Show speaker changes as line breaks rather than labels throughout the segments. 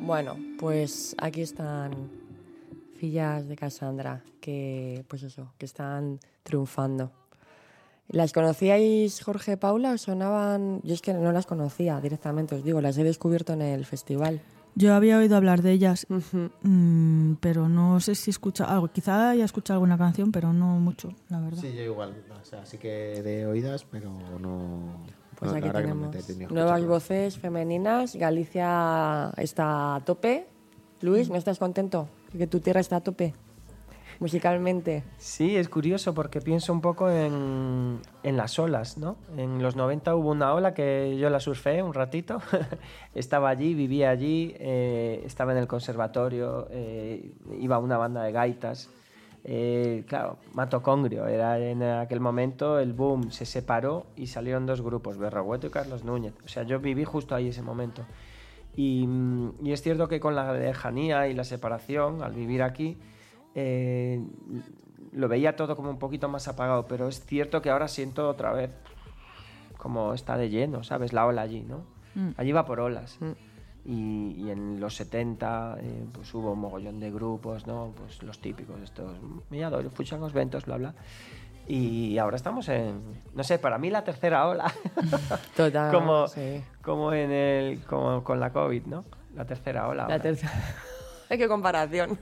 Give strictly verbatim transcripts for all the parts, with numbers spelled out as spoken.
Bueno, pues aquí están fillas de Cassandra, que pues eso, que están triunfando. ¿Las conocíais, Jorge, Paula? ¿Os sonaban? Yo es que no las conocía directamente, os digo, las he descubierto en el festival.
Yo había oído hablar de ellas,
Uh-huh.
mmm, pero no sé si he escuchado algo. Quizá haya escuchado alguna canción, pero no mucho, la verdad.
Sí, yo igual. O sea, sí que de oídas, pero no...
Pues
no,
aquí tenemos
no
nuevas voces femeninas. Galicia está a tope. Luis, ¿no estás contento de que tu tierra está a tope musicalmente?
Sí, es curioso porque pienso un poco en, en las olas, ¿no? En los noventa hubo una ola que yo la surfé un ratito. Estaba allí, vivía allí, eh, estaba en el conservatorio, eh, iba a una banda de gaitas. Eh, claro, Matocongrio era en aquel momento el boom, se separó y salieron dos grupos, Berrogueto y Carlos Núñez. O sea, yo viví justo ahí ese momento. Y, y es cierto que con la lejanía y la separación, al vivir aquí, eh, lo veía todo como un poquito más apagado, pero es cierto que ahora siento otra vez como está de lleno, ¿sabes? La ola allí, ¿no? Mm. Allí va por olas. Mm. Y, y en los setenta eh, pues hubo un mogollón de grupos, ¿no? Pues los típicos, estos Milladoiro, Fuchangos, Ventos, bla, bla. Y ahora estamos en, no sé, para mí la tercera ola.
Total,
como,
sí.
como, en el, como con la COVID, ¿no? La tercera ola.
La tercera. ¡Qué comparación!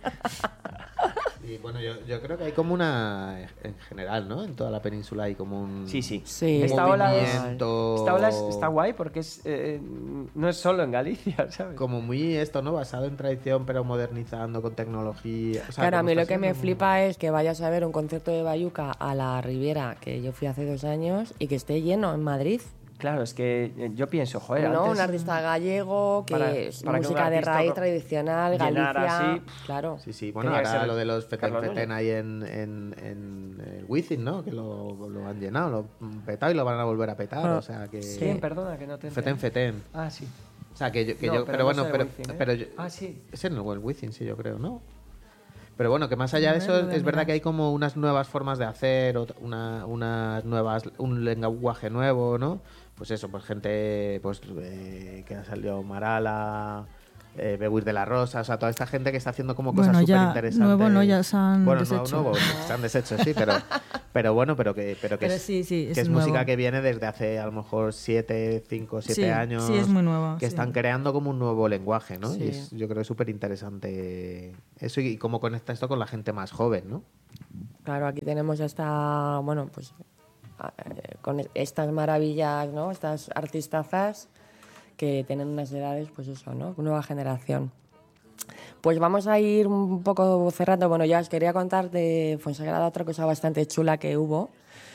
Y bueno, yo, yo creo que hay como una, en general, ¿no? En toda la península hay como un
Sí, sí.
sí.
Esta ola, es,
movimiento...
esta ola es, está guay porque es, eh, no es solo en Galicia, ¿sabes?
Como muy esto, ¿no? Basado en tradición, pero modernizando con tecnología. O sea,
claro, a mí lo que me
muy...
flipa es que vayas a ver un concierto de Bayuca a la Riviera, que yo fui hace dos años, y que esté lleno en Madrid.
Claro, es que yo pienso, joder,
no,
antes...
un artista gallego, que
para,
es
para
música
que
de raíz tradicional, Galicia,
así,
claro.
Sí, sí, bueno, ahora lo de los Feten Feten ahí en, en, en el Wizzing, ¿no? Que lo, lo han llenado, lo han petado y lo van a volver a petar, ah, o sea que...
Sí, perdona, que no te
Feten Feten.
Ah, sí.
O sea, que yo... Que
no,
yo
pero,
pero
no
bueno, pero...
Wizzing, ¿eh?
pero yo,
ah, sí.
Es en el Wizzing, sí, yo creo, ¿no? Pero bueno, que más allá de eso, es verdad que hay como unas nuevas formas de hacer, una, unas nuevas, un lenguaje nuevo, ¿no? Pues eso, pues gente pues eh, que ha salido Marala, eh, Beguir de la Rosa, o sea, toda esta gente que está haciendo como cosas
bueno,
súper interesantes.
Nuevo no, ya se han
bueno,
deshecho.
Bueno, nuevo, se han deshecho, sí, pero, pero bueno, pero que, pero que
pero
es,
sí, sí,
que
es,
es
nuevo.
música que viene desde hace a lo mejor siete, cinco, siete
sí,
años.
Sí, es muy nueva.
Que
sí.
están creando como un nuevo lenguaje, ¿no?
Sí.
Y es, yo creo que es súper interesante eso y cómo conecta esto con la gente más joven, ¿no?
Claro, aquí tenemos esta, bueno, pues con estas maravillas, ¿no? Estas artistazas que tienen unas edades, pues eso, ¿no? Nueva generación. Pues vamos a ir un poco cerrando. Bueno, ya os quería contar de Fuensagrada otra cosa bastante chula que hubo,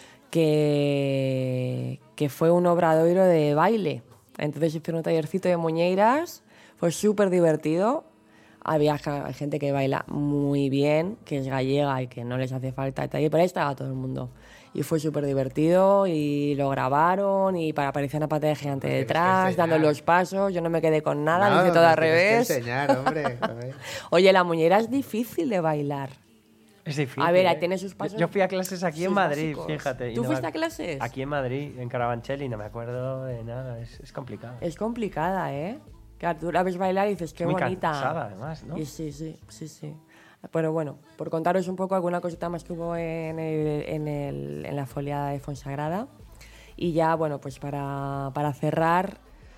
que, que fue un obradoiro de baile. Entonces hicieron un tallercito de muñeiras, fue súper divertido. Había gente que baila muy bien, que es gallega y que no les hace falta el taller, pero ahí estaba todo el mundo. Y fue súper divertido y lo grabaron y aparecía una pantalla gigante detrás, dando los pasos. Yo no me quedé con nada,
no,
lo hice todo al revés.
Que enseñar, hombre.
Oye, la muñeira es difícil de bailar.
Es difícil.
A ver,
¿eh?
tiene sus pasos.
Yo fui a clases aquí en Madrid,
básicos.
fíjate.
¿Tú
no
fuiste
me...
a clases?
Aquí en Madrid, en Carabanchel, y no me acuerdo de nada. Es, es complicado.
Es complicada, ¿eh? Claro, tú la ves bailar y dices, qué
es muy
bonita.
Cansada, además, ¿no?
Y sí, sí, sí, sí. Pero bueno, por contaros un poco alguna cosita más que hubo en, el, en, el, en la foliada de Fuensagrada. Y ya, bueno, pues para, para cerrar,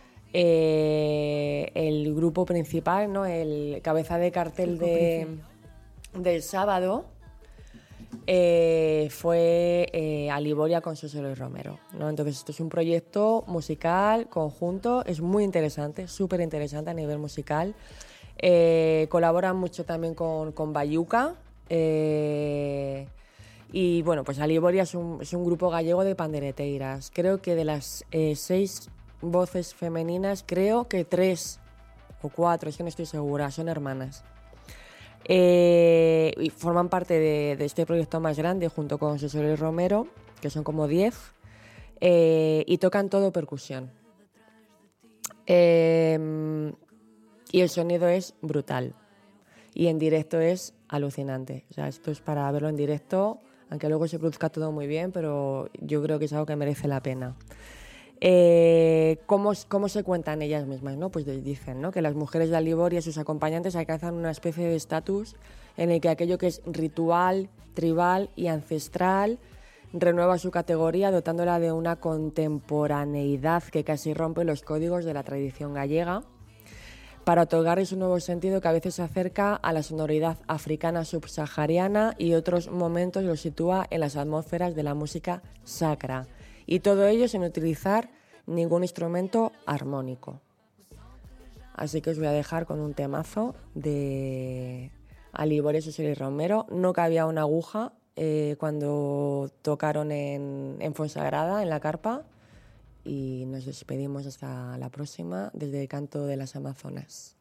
eh, el grupo principal, ¿no? El cabeza de cartel de, del sábado eh, fue eh, Aliboria con Sosolo y Romero, ¿no? Entonces esto es un proyecto musical conjunto, es muy interesante, súper interesante a nivel musical. Eh, colaboran mucho también con, con Bayuca eh, y bueno, pues Aliboria es un, es un grupo gallego de pandereteiras. Creo que de las eh, seis voces femeninas, creo que tres o cuatro, es que no estoy segura, son hermanas. Eh, y forman parte de, de este proyecto más grande junto con Sosolo y Romero, que son como diez, eh, y tocan todo percusión. Eh, y el sonido es brutal. Y en directo es alucinante. O sea, esto es para verlo en directo, aunque luego se produzca todo muy bien, pero yo creo que es algo que merece la pena. Eh, ¿cómo, ¿Cómo se cuentan ellas mismas? ¿No? Pues dicen, ¿no?, que las mujeres de Aliboria y sus acompañantes alcanzan una especie de estatus en el que aquello que es ritual, tribal y ancestral renueva su categoría, dotándola de una contemporaneidad que casi rompe los códigos de la tradición gallega, para otorgarles un nuevo sentido que a veces se acerca a la sonoridad africana subsahariana y otros momentos lo sitúa en las atmósferas de la música sacra. Y todo ello sin utilizar ningún instrumento armónico. Así que os voy a dejar con un temazo de Aliboria Susel y Romero. No cabía una aguja eh, cuando tocaron en, en Fonsagrada, en la carpa. Y nos despedimos hasta la próxima desde el Canto de las Amazonas.